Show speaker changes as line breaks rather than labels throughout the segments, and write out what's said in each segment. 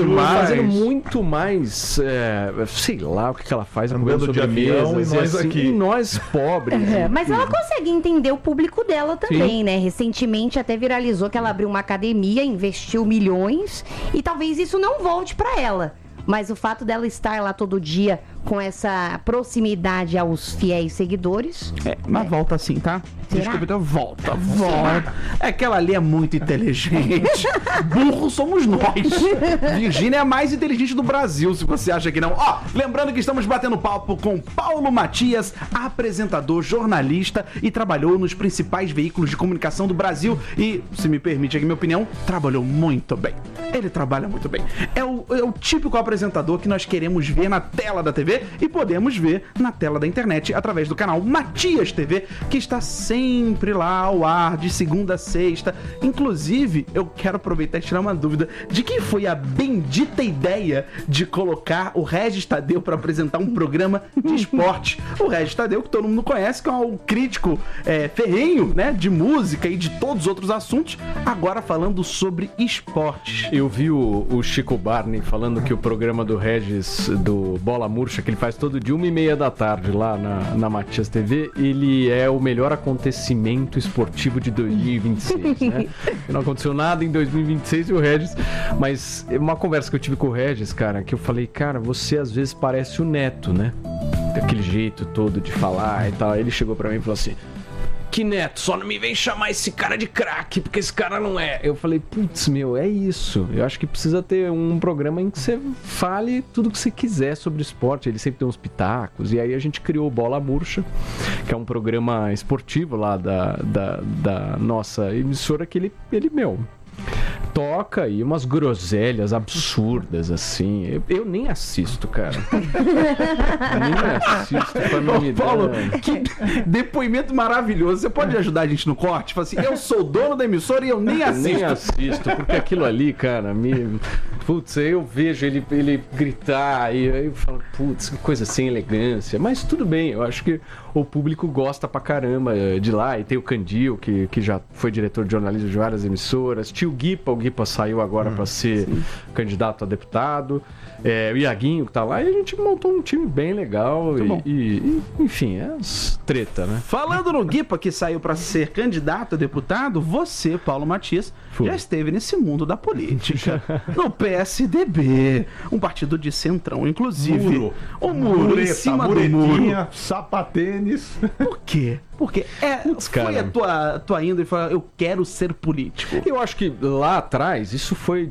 fazendo muito mais, sei lá o que ela faz,
andando de avião e nós
assim,
aqui.
E nós pobres.
Mas ela consegue entender o público dela também, né? Recentemente até viralizou que ela abriu uma academia, investiu milhões e talvez isso não volte pra ela. Mas o fato dela estar lá todo dia com essa proximidade aos fiéis seguidores...
Mas volta assim, tá?
Será?
Desculpa, então volta. É que ela ali é muito inteligente. Burro somos nós. Virgínia é a mais inteligente do Brasil, se você acha que não. Ó, lembrando que estamos batendo papo com Paulo Matias, apresentador, jornalista e trabalhou nos principais veículos de comunicação do Brasil e, se me permite aqui minha opinião, trabalhou muito bem. Ele trabalha muito bem. É o típico apresentador que nós queremos ver na tela da TV e podemos ver na tela da internet através do canal Matias TV, que está sempre lá ao ar, de segunda a sexta. Inclusive, eu quero aproveitar e tirar uma dúvida de quem foi a bendita ideia de colocar o Regis Tadeu para apresentar um programa de esporte. O Regis Tadeu, que todo mundo conhece, que é um crítico ferrenho, né, de música e de todos os outros assuntos, agora falando sobre esportes.
Eu vi o Chico Barney falando que o programa do Regis, do Bola Murcha, que ele faz todo dia 1h30 da tarde lá na Matias TV, ele é o melhor acontecimento esportivo de 2026, né? Não aconteceu nada em 2026 e o Regis... Mas uma conversa que eu tive com o Regis, cara, que eu falei, cara, você às vezes parece o Neto, né? Daquele jeito todo de falar e tal. Ele chegou pra mim e falou assim... Que Neto, só não me vem chamar esse cara de craque, porque esse cara não é. Eu falei, putz, meu, é isso. Eu acho que precisa ter um programa em que você fale tudo que você quiser sobre esporte. Ele sempre tem uns pitacos. E aí a gente criou o Bola Murcha, que é um programa esportivo lá da nossa emissora, que ele meu... toca aí umas groselhas absurdas, assim. Eu nem assisto, cara. Nem assisto pra não me dar.
Paulo, que depoimento maravilhoso. Você pode ajudar a gente no corte? Fala assim, eu sou dono da emissora e eu nem assisto.
Nem assisto, porque aquilo ali, cara, putz, eu vejo ele gritar e aí eu falo, putz, que coisa sem elegância. Mas tudo bem, eu acho que o público gosta pra caramba de lá. E tem o Candil, que já foi diretor de jornalismo de várias emissoras. Tinha o Guipa saiu agora pra ser candidato a deputado. O Iaguinho que tá lá, e a gente montou um time bem legal. Enfim, é treta, né?
Falando no Guipa, que saiu pra ser candidato a deputado, você, Paulo Matias, já esteve nesse mundo da política. No PSDB, um partido de centrão, inclusive. O muro em cima do muro.
Sapatênis.
Por quê? Porque foi a tua índole e falou, eu quero ser político.
Eu acho que lá atrás, isso foi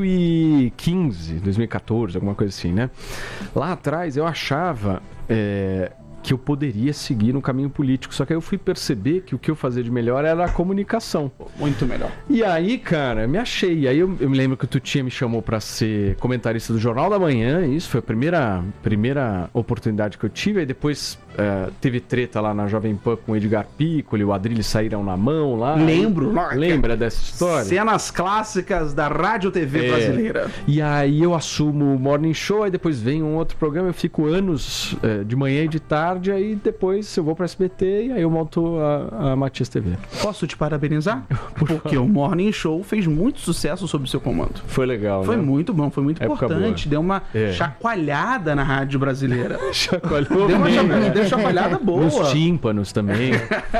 2015, 2014, alguma coisa assim, né? Lá atrás eu achava que eu poderia seguir no caminho político, só que aí eu fui perceber que o que eu fazia de melhor era a comunicação.
Muito melhor.
E aí, cara, me achei. Aí eu me lembro que o Tutinha me chamou pra ser comentarista do Jornal da Manhã, isso foi a primeira oportunidade que eu tive. Aí depois teve treta lá na Jovem Pan com o Edgar Piccoli, o Adrilles saíram na mão lá. Lembra dessa história?
Cenas clássicas da Rádio TV brasileira.
E aí eu assumo o Morning Show, aí depois vem um outro programa, eu fico anos de manhã e de tarde, aí depois eu vou pra SBT e aí eu monto a Matias TV.
Posso te parabenizar? Porque o Morning Show fez muito sucesso sob o seu comando.
Foi legal,
Foi
né?
muito bom, foi muito importante. Deu uma chacoalhada na rádio brasileira.
Chacoalhou
deu
bem,
uma chacoalhada boa.
Nos tímpanos também.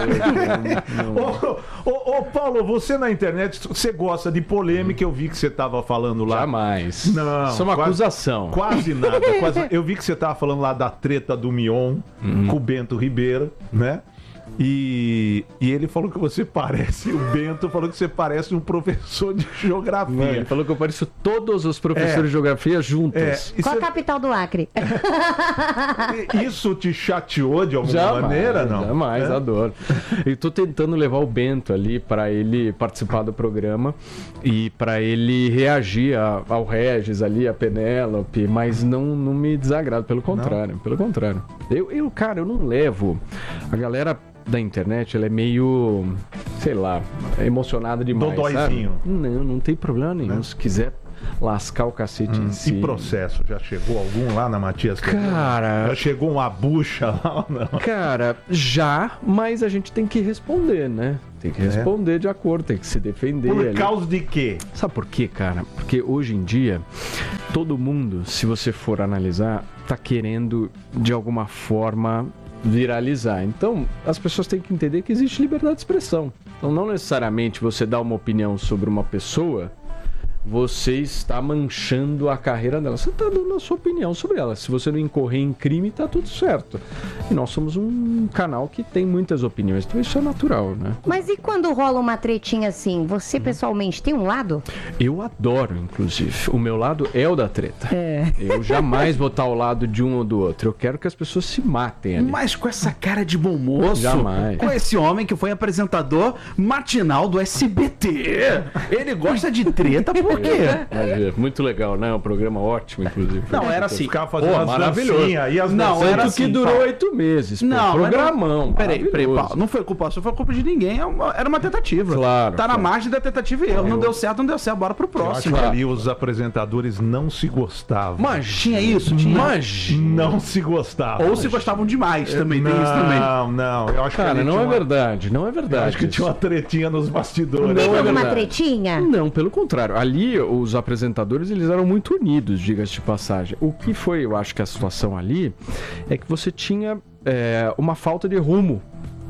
Ô, Paulo, você na internet, você gosta de polêmica, eu vi que você estava falando lá.
Jamais.
Não.
Isso é uma acusação.
Quase nada. Eu vi que você estava falando lá da treta do Mion com o Bento Ribeiro, né? E ele falou que você parece, o Bento falou que você parece um professor de geografia.
Mano, ele falou que eu pareço todos os professores de geografia juntos.
Qual a capital do Acre?
Isso te chateou de alguma maneira, não?
Jamais, adoro. Eu tô tentando levar o Bento ali pra ele participar do programa e pra ele reagir ao Regis ali, a Penélope, mas não me desagrada, pelo contrário. Pelo contrário. Cara, eu não levo. A galera da internet, ela é meio, sei lá, emocionada demais.
Dodóizinho.
Não tem problema nenhum. Se quiser lascar o cacete em si.
E processo? Já chegou algum lá na Matias?
Cara...
Já chegou uma bucha lá ou não?
Cara, mas a gente tem que responder, né? Tem que responder de acordo, tem que se defender.
Por causa de quê?
Sabe por quê, cara? Porque hoje em dia todo mundo, se você for analisar, tá querendo de alguma forma viralizar. Então, as pessoas têm que entender que existe liberdade de expressão. Então, não necessariamente você dá uma opinião sobre uma pessoa, você está manchando a carreira dela. Você está dando a sua opinião sobre ela. Se você não incorrer em crime, está tudo certo. E nós somos um canal que tem muitas opiniões, então isso é natural, né?
Mas e quando rola uma tretinha assim, você pessoalmente tem um lado?
Eu adoro, inclusive. O meu lado é o da treta.
É.
Eu jamais vou estar ao lado de um ou do outro. Eu quero que as pessoas se matem ali.
Mas com essa cara de bom moço,
Jamais.
com esse homem que foi apresentador matinal do SBT. Ele gosta de treta por quê?
É muito legal, né? Um programa ótimo, inclusive.
Não, era assim.
Ficava fazendo as
maravilhoso.
dancinhas, e as
Não,
dancinhas.
era
Tanto que
assim,
durou
Paulo.
8 meses.
Não,
programão.
Peraí,
maravilhoso.
Paulo. Não foi culpa sua, foi culpa de ninguém. Era uma tentativa.
Claro,
Tá na
claro.
margem da tentativa e erro. Não deu certo, bora pro
Eu acho
próximo.
que ali os apresentadores não se gostavam.
Tinha isso? Tinha.
Não se gostavam.
Ou se gostavam demais também, tem isso também.
Não. Eu acho que
Cara,
ali
não
tinha
é
uma-
verdade. Não é
Eu
verdade.
acho que tinha uma tretinha nos bastidores.
Teve
é
alguma
verdade.
tretinha?
Não, pelo contrário. Ali, os apresentadores, eles eram muito unidos, diga-se de passagem. O que foi, eu acho que a situação ali, é que você tinha uma falta de rumo.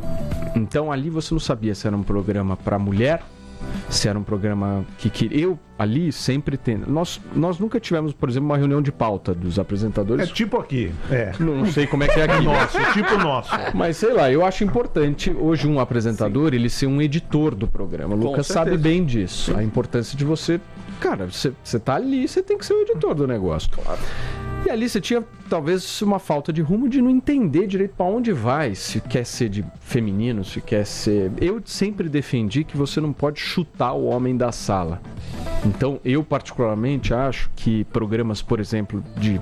Então, ali você não sabia se era um programa para mulher, se era um programa que eu ali sempre tenho. Nós nunca tivemos, por exemplo, uma reunião de pauta dos
É
apresentadores.
tipo aqui. É.
Não sei como é que é aqui.
Nosso, tipo nosso.
Mas sei lá, eu acho importante hoje um apresentador ele ser um editor do programa. O Lucas sabe
certeza.
bem disso. A importância de você. Cara, você tá ali, você tem que ser o editor do negócio. Claro. E ali você tinha talvez uma falta de rumo de não entender direito pra onde vai, se quer ser de feminino, se quer ser. Eu sempre defendi que você não pode chutar o homem da sala. Então, eu particularmente acho que programas, por exemplo, de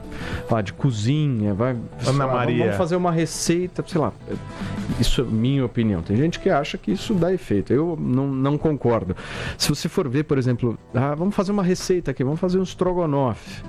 cozinha, sei lá,
Maria.
vamos fazer uma receita, sei lá. Isso é minha opinião. Tem gente que acha que isso dá efeito. Eu não concordo. Se você for ver, por exemplo, vamos fazer uma receita aqui, vamos fazer um estrogonofe.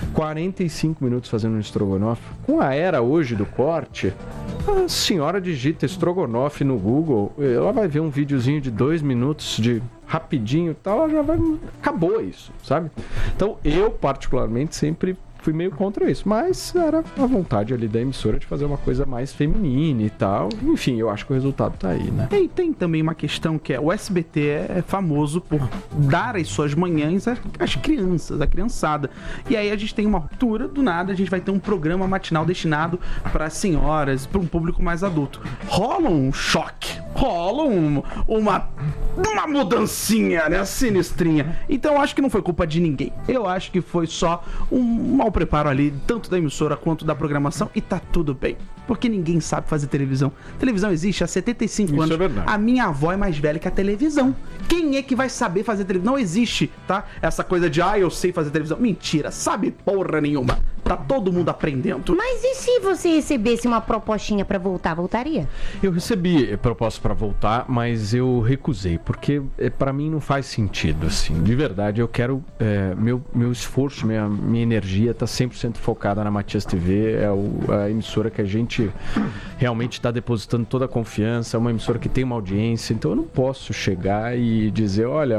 45 minutos fazendo um estrogonofe. Com a era hoje do corte, a senhora digita estrogonofe no Google, ela vai ver um videozinho de 2 minutos de rapidinho e tal, ela já vai... Acabou isso, sabe? Então, eu particularmente sempre fui meio contra isso, mas era a vontade ali da emissora de fazer uma coisa mais feminina e tal. Enfim, eu acho que o resultado tá aí, né?
E tem também uma questão que o SBT é famoso por dar as suas manhãs às crianças, à criançada. E aí a gente tem uma ruptura, do nada a gente vai ter um programa matinal destinado para senhoras, para um público mais adulto. Rola um choque, rola uma mudancinha, né, sinistrinha. Então eu acho que não foi culpa de ninguém. Eu acho que foi só um mau preparo ali, tanto da emissora quanto da programação, e tá tudo bem. Porque ninguém sabe fazer televisão. Televisão existe há 75
Isso
anos.
é verdade.
A minha avó é mais velha que a televisão. Quem é que vai saber fazer televisão? Não existe, tá? Essa coisa de, eu sei fazer televisão. Mentira, sabe porra nenhuma. Tá todo mundo aprendendo.
Mas e se você recebesse uma propostinha pra voltar, voltaria?
Eu recebi proposta pra voltar, mas eu recusei, porque pra mim não faz sentido, assim. De verdade, eu quero... meu esforço, minha energia tá 100% focada na Matias TV. É a emissora que a gente realmente tá depositando toda a confiança. É uma emissora que tem uma audiência. Então eu não posso chegar e dizer, olha,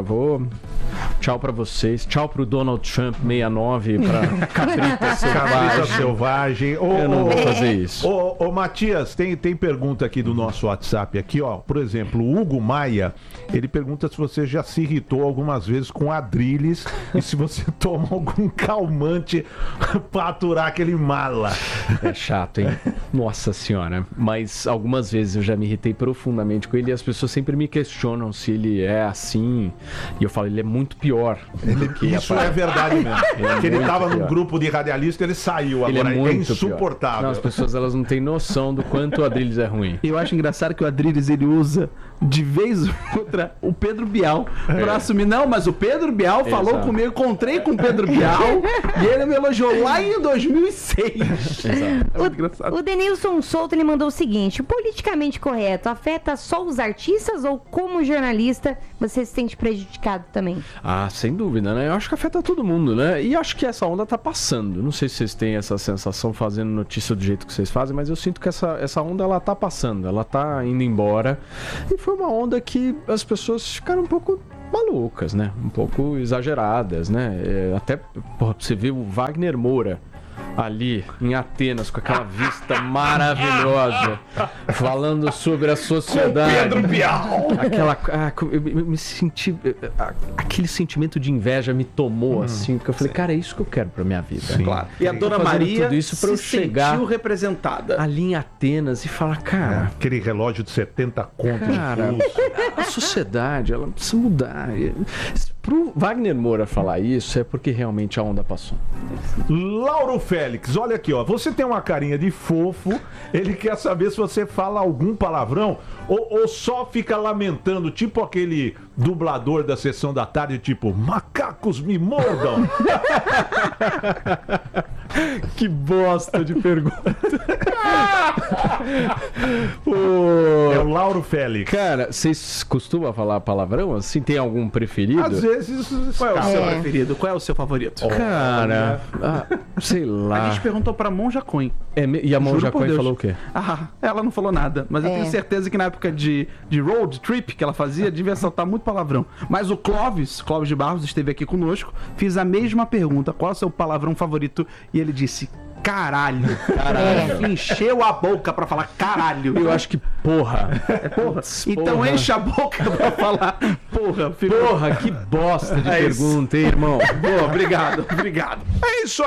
tchau pra vocês. Tchau pro Donald Trump 69, pra Cabrita
Cabrita selvagem.
Eu não vou fazer isso.
Ô, Matias, tem pergunta aqui do nosso WhatsApp aqui, ó. Por exemplo, o Hugo Maia, ele pergunta se você já se irritou algumas vezes com Adrilles e se você toma algum calmante pra aturar aquele mala.
É chato, hein? Nossa senhora. Mas algumas vezes eu já me irritei profundamente com ele e as pessoas sempre me questionam se ele é assim. E eu falo, ele é muito pior.
Isso é verdade mesmo. Porque ele
muito
tava num
pior.
grupo de radialista, ele saiu.
Ele
Agora
é
ele é
muito
insuportável.
pior. Não, as pessoas elas não têm noção do quanto o Adrilles é ruim.
Eu acho engraçado que o Adrilles, ele usa de vez ou outra o Pedro Bial pra assumir. Não, mas o Pedro Bial falou
Exato.
comigo, encontrei com o Pedro Bial e ele me elogiou lá em 2006. É muito engraçado.
O Denilson Souto, ele mandou o seguinte: o politicamente correto afeta só os artistas ou como jornalista você se sente prejudicado também?
Ah, sem dúvida, né? Eu acho que afeta todo mundo, né? E acho que essa onda tá passando. Não sei se vocês têm essa sensação fazendo notícia do jeito que vocês fazem, mas eu sinto que essa onda, ela tá passando, ela tá indo embora. E foi uma onda que as pessoas ficaram um pouco malucas, né? Um pouco exageradas, né? Até, porra, você vê o Wagner Moura ali em Atenas com aquela vista maravilhosa, falando sobre a sociedade. Com Pedro Bial. Eu me senti, aquele sentimento de inveja me tomou assim, porque eu falei, cara, é isso que eu quero pra minha vida.
Sim. Claro. E a Dona Maria
tudo isso pra eu chegar
sentiu representada
ali em Atenas e falar, cara,
aquele relógio de 70 contos
cara, a sociedade, ela precisa mudar. Pro Wagner Moura falar isso é porque realmente a onda passou.
Lauro Félix, olha aqui, ó. Você tem uma carinha de fofo. Ele quer saber se você fala algum palavrão ou só fica lamentando, tipo aquele dublador da Sessão da Tarde, tipo, macacos me mordam.
Que bosta de pergunta.
É o Lauro Félix.
Cara, vocês costumam falar palavrão assim? Tem algum preferido?
Às vezes.
Qual é o seu preferido? Qual é o seu favorito?
Cara, sei lá.
A gente perguntou pra Monja Coen.
E a Monja Coen falou o quê?
Ela não falou nada. Mas eu tenho certeza que na época de road trip que ela fazia, devia soltar muito palavrão. Mas o Clóvis de Barros, esteve aqui conosco. Fiz a mesma pergunta. Qual é o seu palavrão favorito? E ele disse... Caralho. Encheu a boca pra falar caralho.
Eu acho que porra.
Porra. Então enche a boca pra falar porra.
Porra, que bosta de pergunta, hein, irmão?
Boa, obrigado.
É isso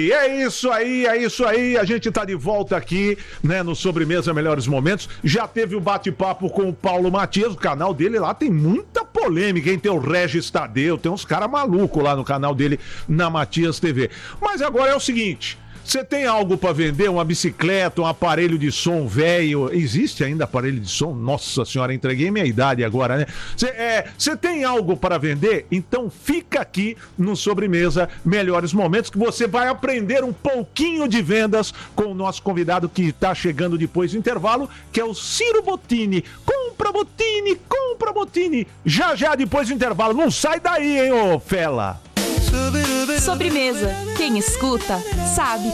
aí. A gente tá de volta aqui, né, no Sobremesa Melhores Momentos. Já teve o bate-papo com o Paulo Matias. O canal dele lá tem muita polêmica, hein? Tem o Regis Tadeu, tem uns caras malucos lá no canal dele, na Matias TV. Mas agora é o seguinte... Você tem algo para vender? Uma bicicleta, um aparelho de som velho? Existe ainda aparelho de som? Nossa senhora, entreguei minha idade agora, né? Você tem algo para vender? Então fica aqui no Sobremesa Melhores Momentos que você vai aprender um pouquinho de vendas com o nosso convidado que está chegando depois do intervalo, que é o Ciro Bottini. Compra Bottini. Já depois do intervalo. Não sai daí, hein, ô fela.
Sobremesa. Quem escuta, sabe.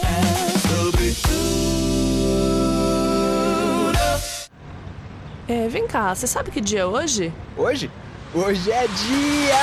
Vem cá, você sabe que dia é hoje?
Hoje? Hoje é dia...